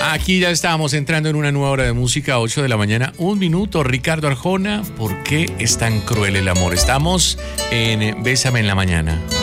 Aquí ya estábamos entrando en una nueva hora de música, 8 de la mañana, 1 minuto. Ricardo Arjona, ¿por qué es tan cruel el amor? Estamos en Bésame en la mañana.